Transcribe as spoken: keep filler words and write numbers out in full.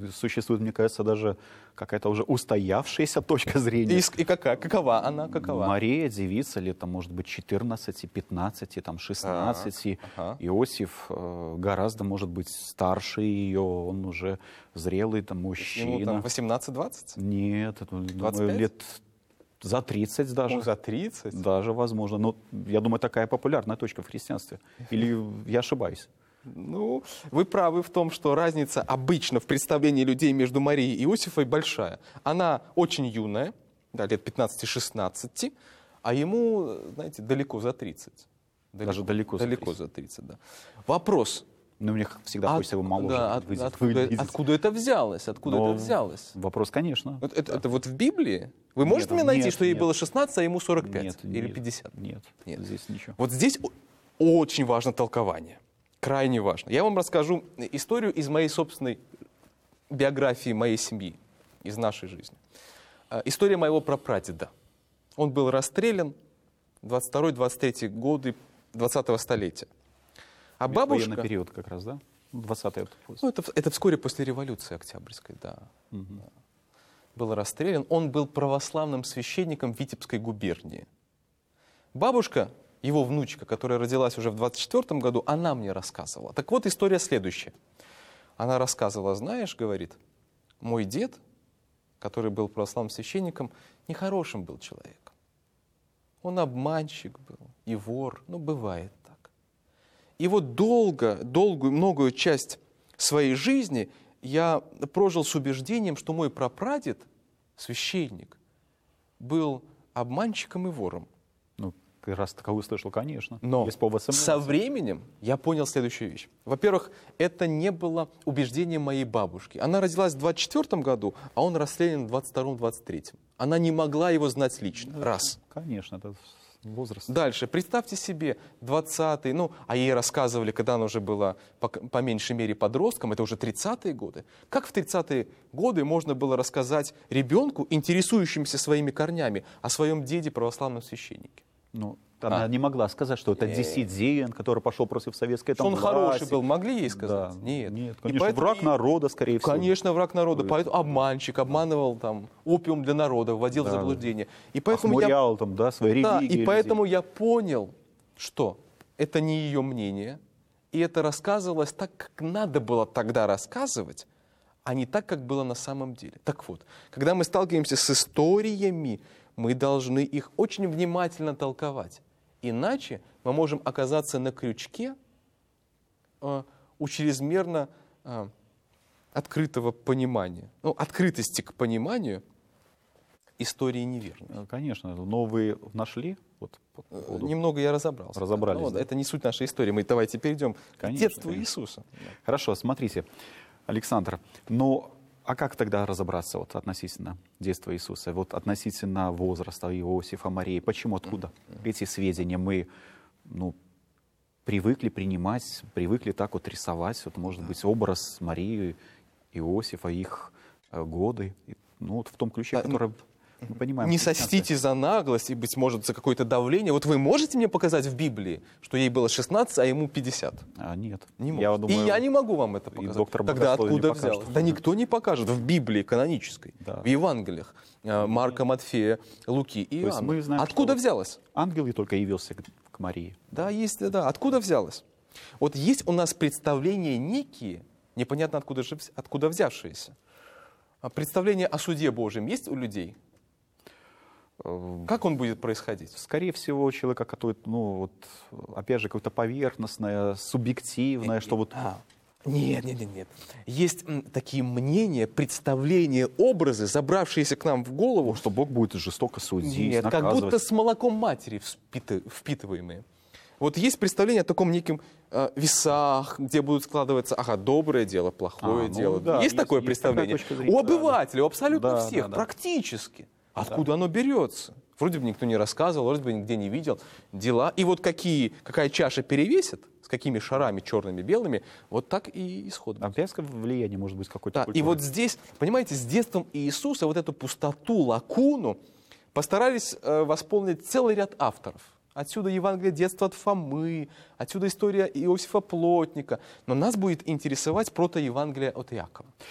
существует, мне кажется, даже какая-то уже устоявшаяся точка зрения. И, и какая? Какова она? Какова? Мария, девица, лет, там, может быть, четырнадцати, пятнадцати, там, шестнадцати. Ага. Иосиф э, гораздо, может быть, старше ее, он уже зрелый там, мужчина. Ему там восемнадцать-двадцать? Нет, это, двадцать думаю, пять? лет за тридцать даже. Ну, за тридцать? Даже, возможно. Но я думаю, такая популярная точка в христианстве. Или я ошибаюсь? Ну, вы правы в том, что разница обычно в представлении людей между Марией и Иосифом большая. Она очень юная, да, лет пятнадцати-шестнадцати, а ему, знаете, далеко за тридцать. Далеко, Даже далеко за далеко тридцать. за тридцать, да. Вопрос. Ну, мне всегда От- хочется его моложе да, от- выглядеть- откуда, выглядеть. откуда это взялось? Откуда Но это взялось? Вопрос, конечно. Вот это, это вот в Библии? Вы можете Нет, мне найти, нет, что ей нет. было шестнадцать, а ему сорок пять? Нет, Или нет, пятьдесят? Нет, Нет. здесь ничего. Вот здесь о- очень важно толкование. Крайне важно. Я вам расскажу историю из моей собственной биографии моей семьи, из нашей жизни. А, История моего прапрадеда. Он был расстрелян в двадцать второй — двадцать третий годы двадцатого столетия. А бабушка... Военный период как раз, да? двадцатый. Ну, это, это вскоре после революции Октябрьской, да. Угу. Да. Был расстрелян. Он был православным священником Витебской губернии. Бабушка, его внучка, которая родилась уже в двадцать четвёртом году, она мне рассказывала. Так вот, история следующая. Она рассказывала, знаешь, говорит, мой дед, который был православным священником, нехорошим был человеком. Он обманщик был и вор, ну, бывает так. И вот долго, долгую, многую часть своей жизни я прожил с убеждением, что мой прапрадед, священник, был обманщиком и вором. Ну, как раз таково услышал, конечно. Но Без повода со сомневаться. временем я понял следующую вещь. Во-первых, это не было убеждением моей бабушки. Она родилась в двадцать четвёртом году, а он расстрелян в двадцать втором — двадцать третьем. Она не могла его знать лично. Раз. Конечно, это возраст. Дальше. Представьте себе двадцатый, ну, а ей рассказывали, когда она уже была по, по меньшей мере подростком, это уже тридцатые годы. Как в тридцатые годы можно было рассказать ребенку, интересующимся своими корнями, о своем деде православном священнике? Ну, она А. не могла сказать, что это Нет. диссидент, который пошел против советской Что там, он власти. хороший был, могли ей сказать? Да. Нет. Нет, И конечно, поэтому враг и- народа, скорее всего. Конечно, враг народа, поэтому обманщик, обманывал там, опиум для народа, вводил в Да. заблуждение. И поэтому я, Охмурял там, да, свои да, религии. и поэтому я понял, что это не ее мнение, и это рассказывалось так, как надо было тогда рассказывать, а не так, как было на самом деле. Так вот, когда мы сталкиваемся с историями, мы должны их очень внимательно толковать. Иначе мы можем оказаться на крючке э, у чрезмерно э, открытого понимания, ну, открытости к пониманию истории неверной. Э, Конечно, но вы нашли? Вот, по Э, поводу- Немного я разобрался. Разобрались, Ну, да? Это не суть нашей истории. Мы давайте перейдем Конечно, к детству конечно. Иисуса. Хорошо, смотрите, Александр, ну, а как тогда разобраться вот, относительно детства Иисуса, вот относительно возраста Иосифа, Марии? Почему, откуда эти сведения мы, ну, привыкли принимать, привыкли так вот рисовать, вот, может быть, образ Марии, Иосифа, их э, годы, и, ну, вот в том ключе, Да, ну, который мы понимаем. Не в христианстве. сочтите за наглость и, быть может, за какое-то давление. Вот вы можете мне показать в Библии, что ей было шестнадцать, а ему пятьдесят? А, нет. Не Я можете. думаю, И я не могу вам это показать. доктор Тогда богословия не откуда покажет. взялось? Да никто не покажет. В Библии канонической, Да. в Евангелиях э, Марка, Матфея, Луки и То есть Иоанна. мы знаем, Откуда что- взялось? ангел и только явился к, к Марии. Да, есть, да. Откуда взялось? Вот есть у нас представления некие, непонятно откуда, же, вз- откуда взявшиеся. А представление о суде Божьем есть у людей? Э, Как он будет происходить? Скорее всего, у человека, который, ну, вот, опять же, какое-то поверхностное, субъективное, что вот... А, нет, нет, нет, нет. Есть м, такие мнения, представления, образы, забравшиеся к нам в голову, Что Бог будет жестоко судить, нет, как наказывать. будто с молоком матери вспиты- впитываемые. Вот есть представление о таком неким э, весах, где будут складываться, ага, доброе дело, плохое А, ну дело. да, есть, есть- такое есть представление? такая точка зрения, У да, да. обывателя, у абсолютно Да, всех, да, да. практически. Откуда оно берется? Вроде бы никто не рассказывал, вроде бы нигде не видел. Дела. И вот какие, какая чаша перевесит, с какими шарами черными, белыми, вот так и исход будет. Опять влияние может быть какое-то. Да, и вот здесь, понимаете, с детством Иисуса вот эту пустоту, лакуну постарались э, восполнить целый ряд авторов. Отсюда Евангелие детства от Фомы, отсюда история Иосифа Плотника. Но нас будет интересовать протоевангелие от Иакова.